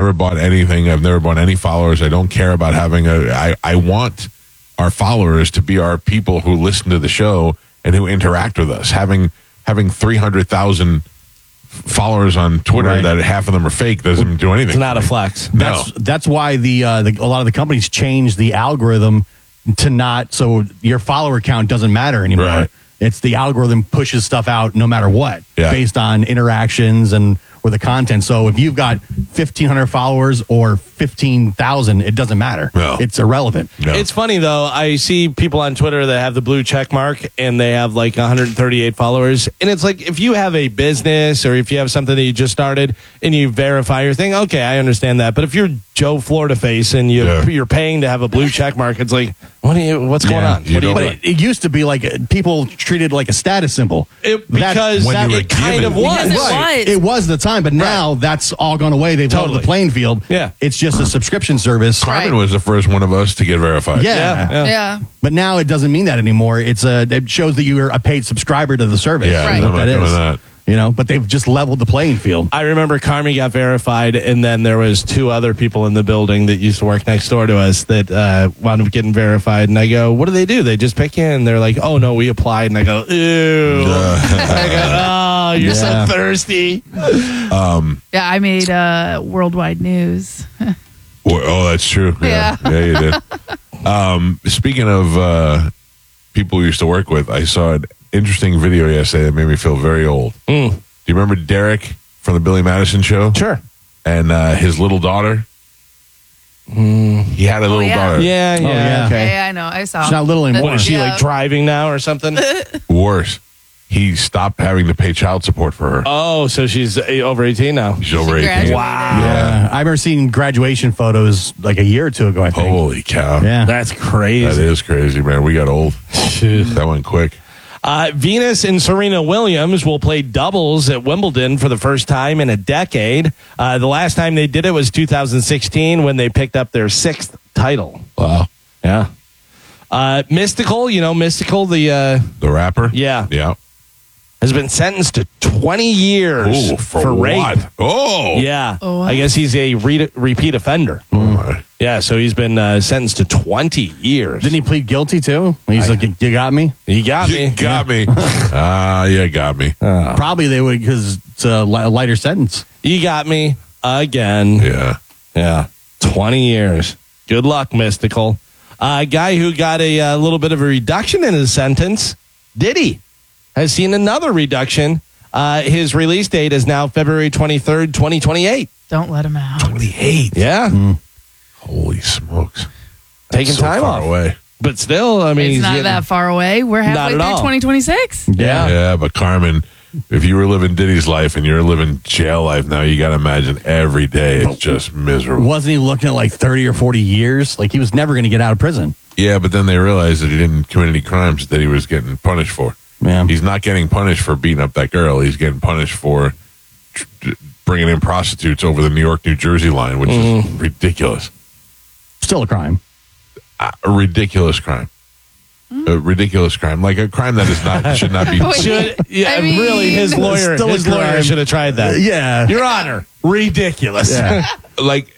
never bought anything. I've never bought any followers. I don't care about having I want our followers to be our people who listen to the show and who interact with us. Having 300,000 followers on Twitter that half of them are fake doesn't do anything. It's not a flex. No. That's why a lot of the companies changed the algorithm to not, so your follower count doesn't matter anymore. Right. It's the algorithm pushes stuff out no matter what, based on interactions and with the content. So if you've got 1,500 followers or 15,000, it doesn't matter. No. It's irrelevant. No. It's funny, though. I see people on Twitter that have the blue check mark and they have like 138 followers. And it's like, if you have a business or if you have something that you just started and you verify your thing, okay, I understand that. But if you're Joe Florida Face and you're paying to have a blue check mark, it's like, what's going on? But it used to be like people treated it like a status symbol. Because it kind of was. It was the time, but now that's all gone away. They've leveled the playing field. Yeah. It's just a subscription service. Carmen was the first one of us to get verified. Yeah. But now it doesn't mean that anymore. It shows that you're a paid subscriber to the service. Yeah, That's I'm what not that doing is. that. But they've just leveled the playing field. I remember Carmi got verified, and then there was two other people in the building that used to work next door to us that wound up getting verified. And I go, what do? They just pick you? And they're like, oh, no, we applied. And I go, ew. I go, oh, you're so thirsty. I made worldwide news. That's true. Yeah, you did. Speaking of people we used to work with, I saw an interesting video yesterday that made me feel very old. Do you remember Derek from the Billy Madison show? Sure. And his little daughter? He had a little daughter. Yeah. Okay. Yeah, I know. I saw. She's not little anymore. What, is she like driving now or something? Worse. He stopped having to pay child support for her. Oh, so she's over 18 now. She's over 18. graduated. Wow. Yeah. I remember seeing graduation photos like a year or two ago, I think. Holy cow. Yeah. That's crazy. That is crazy, man. We got old. That went quick. Venus and Serena Williams will play doubles at Wimbledon for the first time in a decade. The last time they did it was 2016 when they picked up their 6th title. Wow. Yeah. Mystical, Mystical, the rapper? Yeah. Has been sentenced to 20 years for rape. What? Oh. Yeah. Oh, wow. I guess he's a repeat offender. Oh, my. Yeah, so he's been sentenced to 20 years. Didn't he plead guilty too? He's like, you got me? He got me. You got me. You got me. Probably they would, because it's a lighter sentence. You got me again. Yeah. 20 years. Good luck, Mystical. A guy who got a little bit of a reduction in his sentence, Diddy, has seen another reduction. His release date is now February 23rd, 2028. Don't let him out. 28. Yeah. Holy smokes. Taking so time far off. away. But still, I mean, It's he's not getting, that far away. We're Not halfway at through all. 2026. Yeah. But Carmen, if you were living Diddy's life and you're living jail life now, you got to imagine every day it's just miserable. Wasn't he looking at like 30 or 40 years? Like he was never going to get out of prison. Yeah, but then they realized that he didn't commit any crimes that he was getting punished for. Yeah. He's not getting punished for beating up that girl. He's getting punished for bringing in prostitutes over the New York-New Jersey line, which is ridiculous. Still a crime. A ridiculous crime. A ridiculous crime. Like a crime that is not should not be. I mean, really, his lawyer should have tried that. Yeah. Your Honor, ridiculous. Yeah. like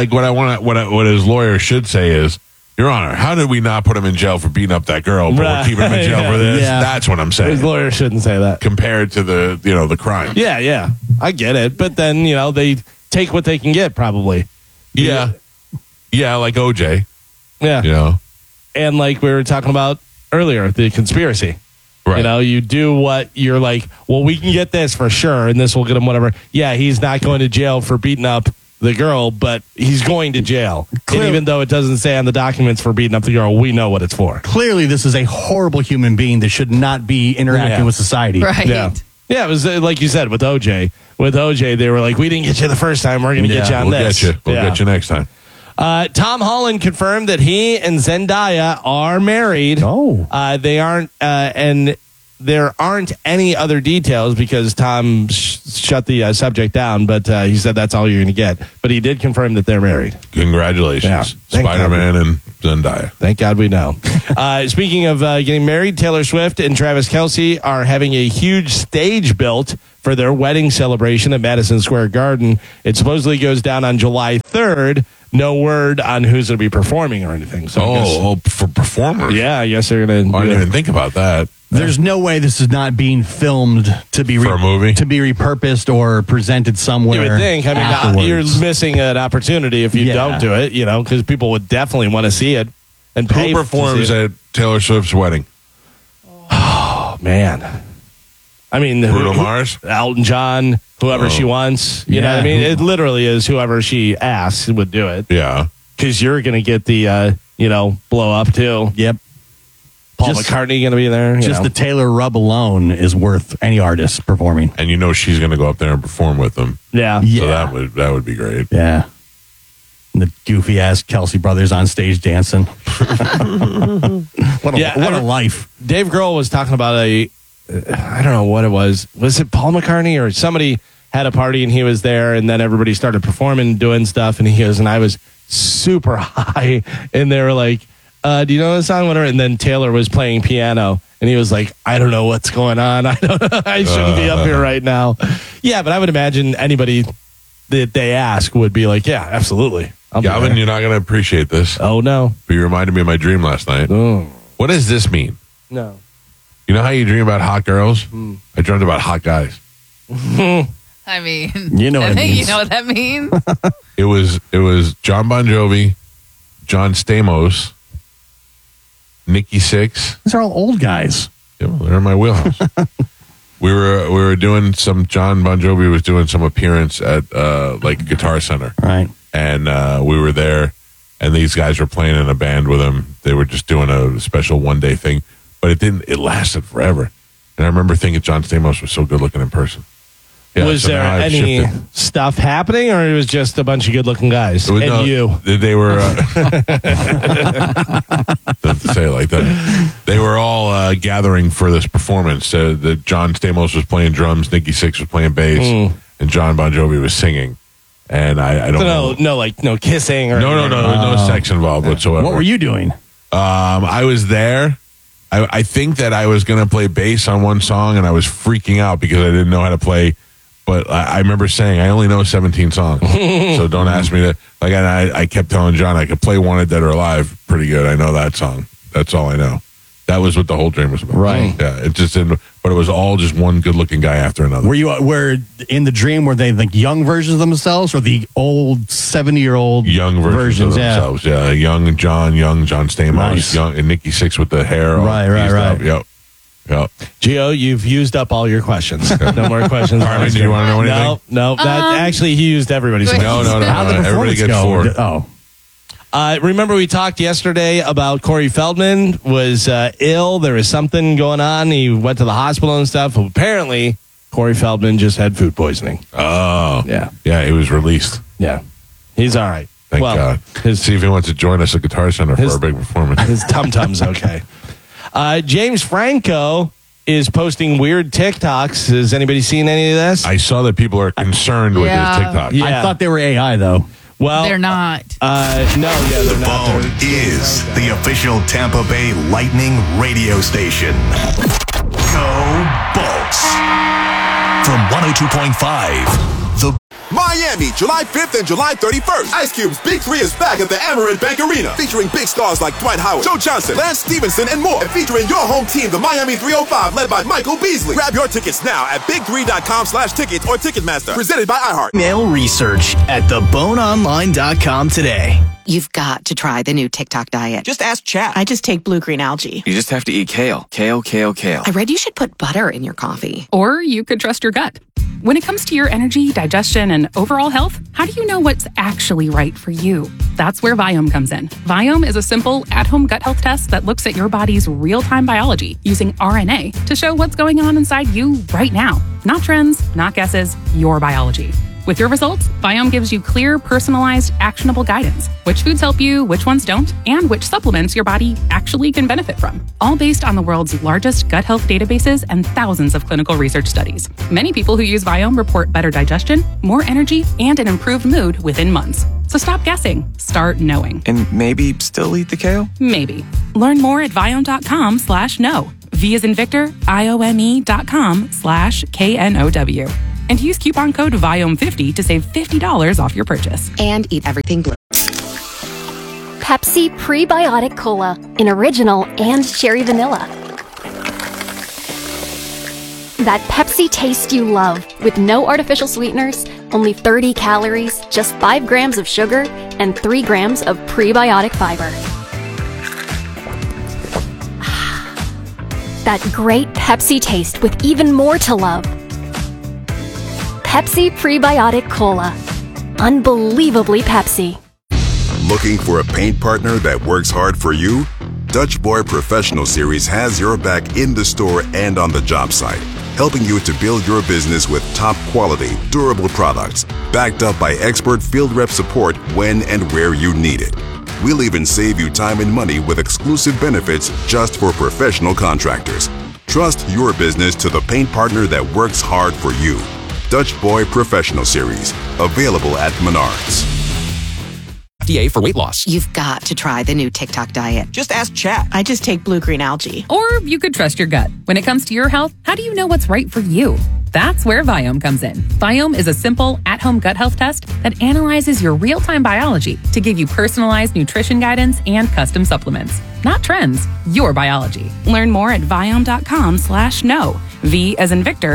what his lawyer should say is, Your Honor, how did we not put him in jail for beating up that girl, but we're keeping him in jail for this? Yeah. That's what I'm saying. His lawyer shouldn't say that. Compared to the crime. Yeah. I get it. But then, they take what they can get, probably. Yeah, like OJ. Yeah. And like we were talking about earlier, the conspiracy. Right. You do what you're like, well, we can get this for sure, and this will get him whatever. Yeah, he's not going to jail for beating up the girl, but he's going to jail. And even though it doesn't say on the documents for beating up the girl, we know what it's for. Clearly, this is a horrible human being that should not be interacting with society. Right. Yeah, it was like you said with OJ. With OJ, they were like, we didn't get you the first time. We're going to get you on We'll this. get you. We'll get you next time. Tom Holland confirmed that he and Zendaya are married. Oh. They aren't, and there aren't any other details because Tom shut the subject down, but he said that's all you're going to get. But he did confirm that they're married. Congratulations. Yeah. Spider-Man and Zendaya. Thank God we know. Speaking of getting married, Taylor Swift and Travis Kelce are having a huge stage built for their wedding celebration at Madison Square Garden. It supposedly goes down on July 3rd. No word on who's going to be performing or anything. So for performers. yeah, I guess they're going to. I didn't even think about that. There's no way this is not being filmed to be For a movie? to be repurposed or presented somewhere. You would think. I mean, afterwards. you're missing an opportunity if you don't do it, because people would definitely want to see it and pay. Who performs to see it. at Taylor Swift's wedding? Oh, man. I mean, Bruno Mars? Elton John, whoever she wants. You know what I mean? It literally is whoever she asks would do it. Yeah. Because you're going to get the, blow up too. Yep. Paul McCartney going to be there. Just the Taylor rub alone is worth any artist performing. And she's going to go up there and perform with them. Yeah. So that would be great. Yeah. And the goofy ass Kelsey brothers on stage dancing. What a life. Dave Grohl was talking about I don't know what it was. Was it Paul McCartney or somebody had a party and he was there and then everybody started performing and doing stuff and he goes, and I was super high and they were like, do you know the song? Whatever. And then Taylor was playing piano and he was like, I don't know what's going on. I shouldn't be up here right now. Yeah, but I would imagine anybody that they ask would be like, yeah, absolutely. Gavin, you're not going to appreciate this. Oh, no. But you reminded me of my dream last night. Oh. What does this mean? No. You know how you dream about hot girls? I dreamt about hot guys. I mean, You know what it means. You know what that means? It was John Bon Jovi, John Stamos, Nikki Sixx. These are all old guys. Yeah, well, they're in my wheelhouse. we were doing some. John Bon Jovi was doing some appearance at Guitar Center, Right. and we were there, and these guys were playing in a band with him. They were just doing a special one-day thing, but it lasted forever. And I remember thinking John Stamos was so good looking in person. Yeah, Was so there now I've any shifted. stuff happening, or it was just a bunch of good-looking guys It was- and no, you? They were. Don't say it like that. They were all gathering for this performance. That John Stamos was playing drums, Nikki Sixx was playing bass, and John Bon Jovi was singing. And I don't know. No kissing or No sex involved whatsoever. What were you doing? I was there. I think that I was going to play bass on one song, and I was freaking out because I didn't know how to play. But I remember saying, I only know 17 songs, so don't ask me to. Like, and I kept telling John I could play Wanted Dead or Alive pretty good. I know that song. That's all I know. That was what the whole dream was about. Right. Yeah. It just didn't. But it was all just one good-looking guy after another. Were in the dream, were they like young versions of themselves or the old 70-year-old Young versions of themselves. Yeah. Young John Stamos, Nice. young and Nikki Sixx with the hair. all Right. greased up. Yep. Gio, you've used up all your questions. No more questions. Carmen, do you want to know anything? No. That actually, he used everybody's Wait. questions. No. How'd the Everybody performance gets go? 4. Oh. Remember we talked yesterday about Corey Feldman was ill. There was something going on. He went to the hospital and stuff. Well, apparently, Corey Feldman just had food poisoning. Oh. Yeah. Yeah, he was released. Yeah. He's all right. Thank God. See if he wants to join us at Guitar Center for a big performance. His tum-tum's okay. James Franco is posting weird TikToks. Has anybody seen any of this? I saw that people are concerned with Yeah. his TikTok. Yeah. I thought they were AI, though. Well, They're not. No, yeah, they're The not. Bone is the official Tampa Bay Lightning radio station. Go Bolts. From 102.5, The Miami, July 5th and July 31st. Ice Cube's Big 3 is back at the Amerant Bank Arena, featuring big stars like Dwight Howard, Joe Johnson, Lance Stevenson, and more. And featuring your home team, the Miami 305, led by Michael Beasley. Grab your tickets now at big3.com/tickets or Ticketmaster. Presented by iHeart. Mail research at theboneonline.com today. You've got to try the new TikTok diet. Just ask chat. I just take blue-green algae. You just have to eat kale. Kale. I read you should put butter in your coffee. Or you could trust your gut. When it comes to your energy, digestion, and overall health, how do you know what's actually right for you? That's where Viome comes in. Viome is a simple, at-home gut health test that looks at your body's real-time biology using RNA to show what's going on inside you right now. Not trends, not guesses, your biology. With your results, Viome gives you clear, personalized, actionable guidance. Which foods help you, which ones don't, and which supplements your body actually can benefit from. All based on the world's largest gut health databases and thousands of clinical research studies. Many people who use Viome report better digestion, more energy, and an improved mood within months. So stop guessing. Start knowing. And maybe still eat the kale? Maybe. Learn more at Viome.com/know. V as in Victor, IOME.com/KNOW. And use coupon code VIOM50 to save $50 off your purchase. And eat everything blue. Pepsi Prebiotic Cola in original and cherry vanilla. That Pepsi taste you love with no artificial sweeteners, only 30 calories, just 5 grams of sugar, and 3 grams of prebiotic fiber. That great Pepsi taste with even more to love. Pepsi Prebiotic Cola. Unbelievably Pepsi. Looking for a paint partner that works hard for you? Dutch Boy Professional Series has your back in the store and on the job site, helping you to build your business with top quality, durable products, backed up by expert field rep support when and where you need it. We'll even save you time and money with exclusive benefits just for professional contractors. Trust your business to the paint partner that works hard for you. Dutch Boy Professional Series, available at Menards. FDA for weight loss. You've got to try the new TikTok diet. Just ask chat. I just take blue-green algae. Or you could trust your gut. When it comes to your health, how do you know what's right for you? That's where Viome comes in. Viome is a simple, at-home gut health test that analyzes your real-time biology to give you personalized nutrition guidance and custom supplements. Not trends, your biology. Learn more at Viome.com/know. V as in Victor,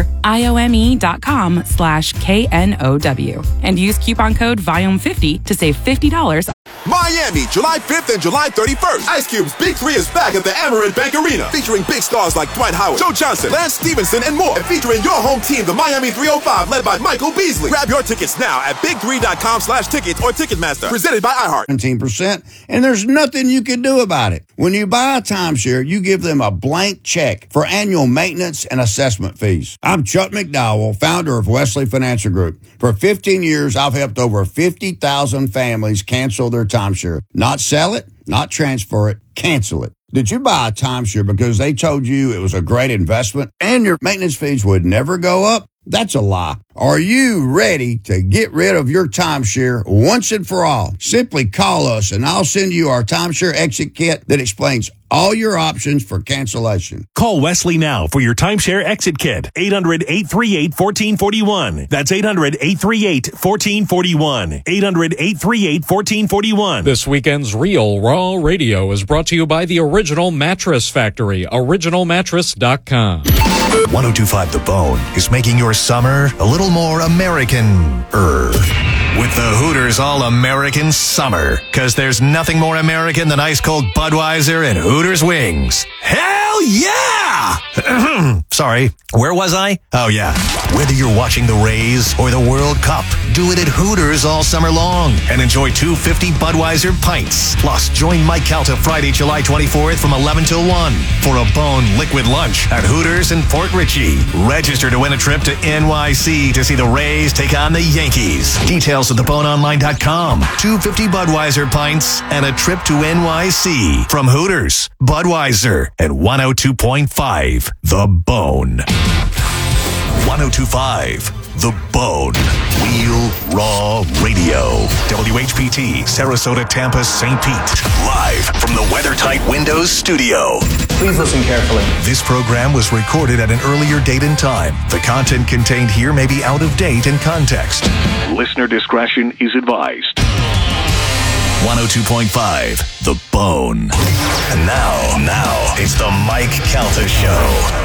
IOME.com/KNOW. And use coupon code VIOME50 to save $50. Miami, July 5th and July 31st. Ice Cube's Big 3 is back at the Amerant Bank Arena, featuring big stars like Dwight Howard, Joe Johnson, Lance Stevenson, and more. And featuring your home team, the Miami 305, led by Michael Beasley. Grab your tickets now at big3.com/tickets or Ticketmaster. Presented by iHeart. 17%, and there's nothing you can do about it. When you buy a timeshare, you give them a blank check for annual maintenance and assessment fees. I'm Chuck McDowell, founder of Wesley Financial Group. For 15 years, I've helped over 50,000 families cancel their timeshare. Not sell it, not transfer it, cancel it. Did you buy a timeshare because they told you it was a great investment and your maintenance fees would never go up? That's a lie. Are you ready to get rid of your timeshare once and for all? Simply call us and I'll send you our timeshare exit kit that explains all your options for cancellation. Call Wesley now for your timeshare exit kit. 800-838-1441. That's 800-838-1441. 800-838-1441. This weekend's Real Raw Radio is brought to you by the Original Mattress Factory, originalmattress.com. 1025 The Bone is making your summer a little more American-er. With the Hooters All-American Summer. Because there's nothing more American than ice-cold Budweiser and Hooters wings. Hell yeah! Sorry, where was I? Oh, yeah. Whether you're watching the Rays or the World Cup, do it at Hooters all summer long and enjoy 250 Budweiser pints. Plus, join Mike Calta Friday, July 24th from 11 till 1 for a Bone Liquid Lunch at Hooters in Port Richey. Register to win a trip to NYC to see the Rays take on the Yankees. Details at theboneonline.com. 250 Budweiser pints and a trip to NYC from Hooters, Budweiser, and 102.5 The Bone. 1025 The Bone. Real Raw Radio. WHPT, Sarasota, Tampa, St. Pete. Live from the WeatherTight Windows studio. Please listen carefully. This program was recorded at an earlier date and time. The content contained here may be out of date in context. Listener discretion is advised. 102.5 The Bone. And now, it's the Mike Calta Show.